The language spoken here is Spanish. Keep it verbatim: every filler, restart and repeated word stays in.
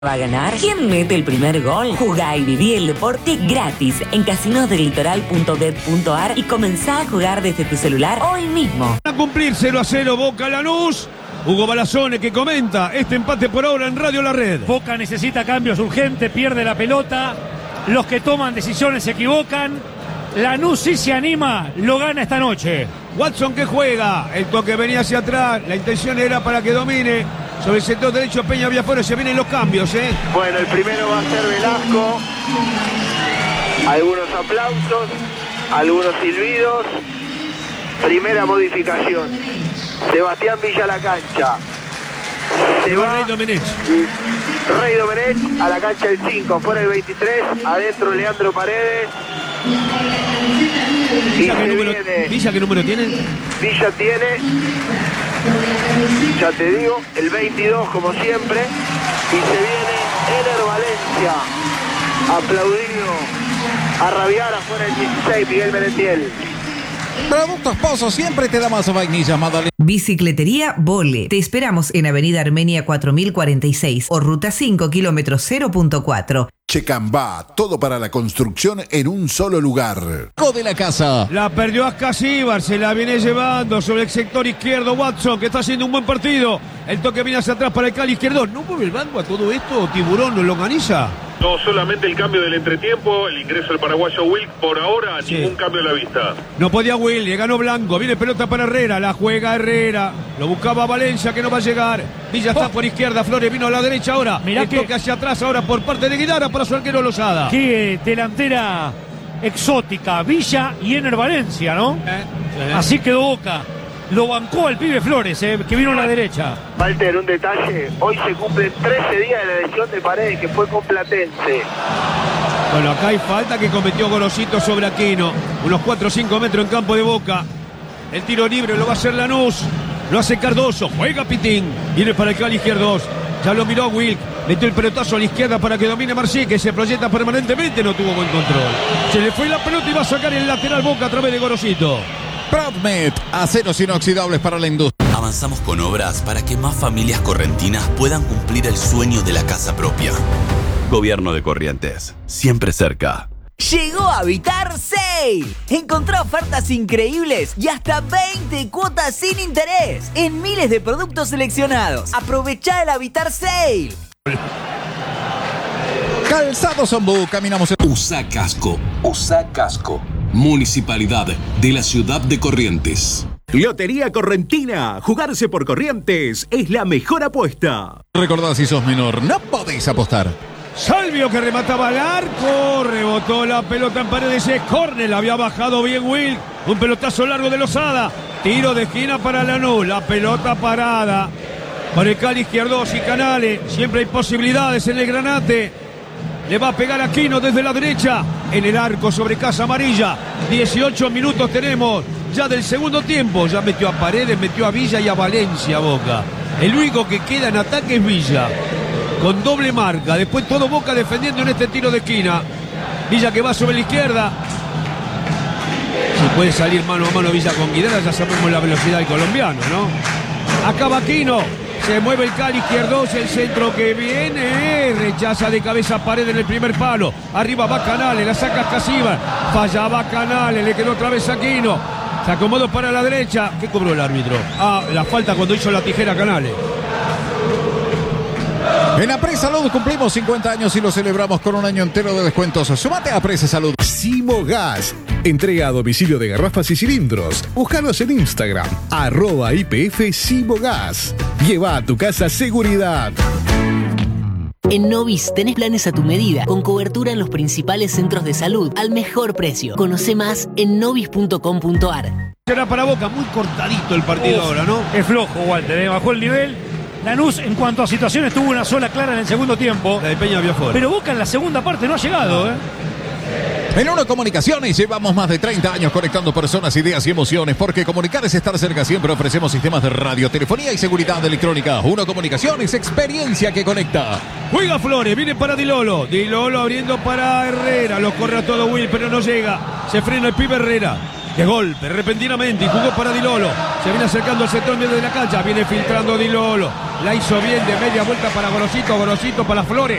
¿Va a ganar? ¿Quién mete el primer gol? Jugá y viví el deporte gratis en casinos del litoral punto bet punto ar y comenzá a jugar desde tu celular hoy mismo. A cumplir cero a cero Boca Lanús. Hugo Balazone que comenta este empate por ahora en Radio La Red. Boca necesita cambios urgentes, pierde la pelota. Los que toman decisiones se equivocan. Lanús sí se anima, lo gana esta noche. Watson que juega, el toque venía hacia atrás, la intención era para que domine. Sobre el sector derecho Peña Villafuera, se vienen los cambios, ¿eh? Bueno, el primero va a ser Velasco. Algunos aplausos, algunos silbidos. Primera modificación. Sebastián Villa a la cancha. Se va Rey Domenech. Rey Domenech a la cancha el cinco, fuera el veintitrés, adentro Leandro Paredes. Villa, ¿qué número, Villa, ¿qué número tiene? Villa tiene, ya te digo, el veintidós como siempre. Y se viene Ener Valencia, aplaudido, a rabiar afuera el dieciséis, Miguel Merentiel. Productos Pozo siempre te da más vainillas, Madalena. Bicicletería Vole. Te esperamos en Avenida Armenia cuatro mil cuarenta y seis o Ruta cinco, kilómetro cero punto cuatro. Checambá, todo para la construcción en un solo lugar. Co de la casa. La perdió Ascasíbar, se la viene llevando sobre el sector izquierdo Watson, que está haciendo un buen partido. El toque viene hacia atrás para el Cali izquierdo. ¿No mueve el banco a todo esto? ¿Tiburón no lo organiza? No, solamente el cambio del entretiempo, el ingreso del paraguayo Wilk, por ahora sí. Ningún cambio a la vista. No podía Will, le ganó Blanco, viene pelota para Herrera, la juega Herrera, lo buscaba Valencia que no va a llegar. Villa está oh. por izquierda, Flores vino a la derecha ahora. Mirá el que toque hacia atrás ahora por parte de Guidara para su arquero Lozada. Qué delantera exótica, Villa y Ener Valencia, ¿no? Eh, eh. Así quedó Boca. Lo bancó al pibe Flores, eh, que vino a la derecha. Walter, un detalle. Hoy se cumplen trece días de la lesión de Paredes, que fue con Platense. Bueno, acá hay falta que cometió Gorosito sobre Aquino. Unos cuatro o cinco metros en campo de Boca. El tiro libre lo va a hacer Lanús. Lo hace Cardoso. Juega Pitín. Viene para el Cali izquierdo. Ya lo miró Wilk. Metió el pelotazo a la izquierda para que domine Marcí, que se proyecta permanentemente. No tuvo buen control. Se le fue la pelota y va a sacar el lateral Boca a través de Gorosito. Prodmed, aceros inoxidables para la industria. Avanzamos con obras para que más familias correntinas puedan cumplir el sueño de la casa propia. Gobierno de Corrientes, siempre cerca. Llegó Habitar Sale. Encontrá ofertas increíbles y hasta veinte cuotas sin interés en miles de productos seleccionados. Aprovechá el Habitar Sale. Calzados Ombú, caminamos en... Usa casco, usa casco. Municipalidad de la ciudad de Corrientes. Lotería Correntina. Jugarse por Corrientes es la mejor apuesta. Recordad, si sos menor, no podéis apostar. Salvio que remataba al arco. Rebotó la pelota en Paredes. Es córner. La había bajado bien Will. Un pelotazo largo de Lozada. Tiro de esquina para Lanús. La pelota parada para el Cali izquierdo y Canales. Siempre hay posibilidades en el Granate. Le va a pegar Aquino desde la derecha. En el arco sobre Casa Amarilla. dieciocho minutos tenemos ya del segundo tiempo. Ya metió a Paredes, metió a Villa y a Valencia Boca. El único que queda en ataque es Villa. Con doble marca. Después todo Boca defendiendo en este tiro de esquina. Villa que va sobre la izquierda. Si puede salir mano a mano Villa con Guidara, ya sabemos la velocidad del colombiano, ¿no? Acaba Aquino. Se mueve el Cali izquierdo, el centro que viene, rechaza de cabeza Paredes en el primer palo. Arriba va Canales, la saca Ascasíbar. Fallaba Canales, le quedó otra vez Aquino. Se acomodó para la derecha. ¿Qué cobró el árbitro? Ah, la falta cuando hizo la tijera Canales. En Apres Salud cumplimos cincuenta años y lo celebramos con un año entero de descuentos. Sumate a Apres Salud. Simogas. Entrega a domicilio de garrafas y cilindros. Búscanos en Instagram, arroba I P F Simogas. Lleva a tu casa seguridad. En Novis tenés planes a tu medida, con cobertura en los principales centros de salud, al mejor precio. Conoce más en novis punto com punto ar. Será para Boca, muy cortadito el partido Uf, ahora, ¿no? Es flojo, Walter, ¿eh? Bajó el nivel. Lanús, en cuanto a situaciones, tuvo una sola clara en el segundo tiempo. La de Peña vio fuera. Pero Boca en la segunda parte no ha llegado, ¿eh? En Uno Comunicaciones llevamos más de treinta años conectando personas, ideas y emociones, porque comunicar es estar cerca. Siempre ofrecemos sistemas de radio, telefonía y seguridad electrónica. Uno Comunicaciones, experiencia que conecta. Juega Flores, viene para Di Lolo. Di Lolo abriendo para Herrera. Lo corre a todo Will, pero no llega. Se frena el pibe Herrera. De golpe, repentinamente, y jugó para Di Lolo. Se viene acercando al sector medio de la cancha. Viene filtrando Di Lolo. La hizo bien de media vuelta para Gorosito. Gorosito para Flores.